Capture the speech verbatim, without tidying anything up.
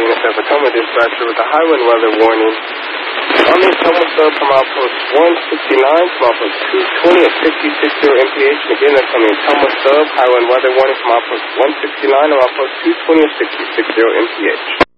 Phoenix at Tacoma dispatcher with a high wind weather warning. On the Tacoma sub from outpost one sixty-nine from outpost two twenty at sixty-six zero M P H. And again, that's on the Tacoma sub, high wind weather warning from outpost one sixty-nine and outpost two twenty at sixty-six zero M P H.